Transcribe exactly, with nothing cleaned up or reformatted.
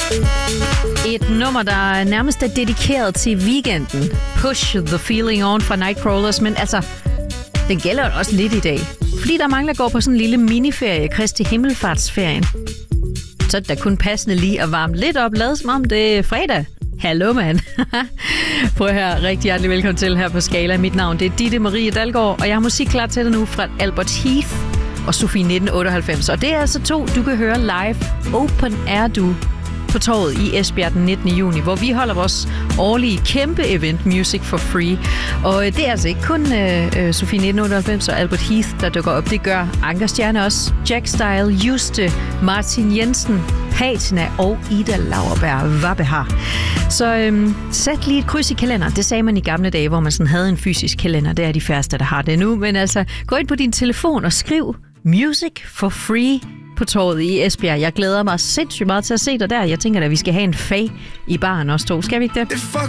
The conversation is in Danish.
Et nummer, der nærmest er dedikeret til weekenden. Push the feeling on fra Nightcrawlers, men altså, den gælder også lidt i dag. Fordi der mangler går på sådan en lille miniferie, Kristi Himmelfartsferien. Så er det da kun passende lige at varme lidt op, lad som om det er fredag. Hallo, mand. Prøv at høre, rigtig hjertelig velkommen til her på Skala. Mit navn det er Ditte Marie Dalgaard, og jeg har musik klar til dig nu fra Albert Heath og Sofie nitten otteoghalvfems. Og det er altså to, du kan høre live Open Air Du på Torvet i Esbjerg den nittende juni, hvor vi holder vores årlige kæmpe event Music for Free. Og det er altså ikke kun øh, Sofie nitten otteoghalvfems og Albert Heath, der dukker op. Det gør Ankerstjerne også. Jack Style, Juste, Martin Jensen, Patina og Ida Lauerberg Vabbehar. Så øhm, sæt lige et kryds i kalender. Det sagde man i gamle dage, hvor man sådan havde en fysisk kalender. Det er de færreste, der har det nu. Men altså, gå ind på din telefon og skriv Music for Free på Torvet i Esbjerg. Jeg glæder mig sindssygt meget til at se dig der. Jeg tænker da, vi skal have en fag i baren også to. Skal vi ikke det?